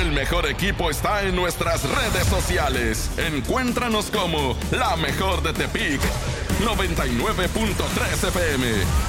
El mejor equipo está en nuestras redes sociales. Encuéntranos como La Mejor de Tepic 99.3 FM.